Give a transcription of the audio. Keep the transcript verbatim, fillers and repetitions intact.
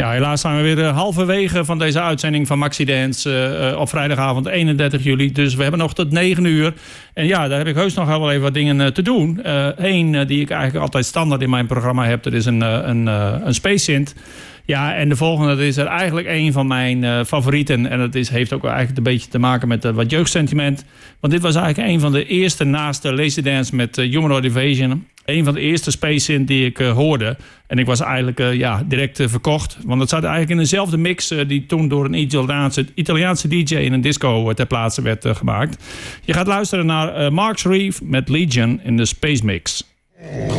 Ja, helaas zijn we weer uh, halverwege van deze uitzending van Maxi Dance uh, op vrijdagavond eenendertig juli. Dus we hebben nog tot negen uur. En ja, daar heb ik heus nog wel even wat dingen uh, te doen. Eén uh, uh, die ik eigenlijk altijd standaard in mijn programma heb, dat is een, uh, een, uh, een Space Synth. Ja, en de volgende, dat is er eigenlijk een van mijn uh, favorieten. En dat is, heeft ook eigenlijk een beetje te maken met uh, wat jeugdsentiment. Want dit was eigenlijk een van de eerste naast de Lazy Dance met uh, Humanoid Invasion. Een van de eerste Space Synth die ik uh, hoorde. En ik was eigenlijk uh, ja, direct uh, verkocht. Want het zat eigenlijk in dezelfde mix uh, die toen door een Italiaanse, Italiaanse D J in een disco uh, ter plaatse werd uh, gemaakt. Je gaat luisteren naar uh, Mark Reeve met Legion in de Space Mix.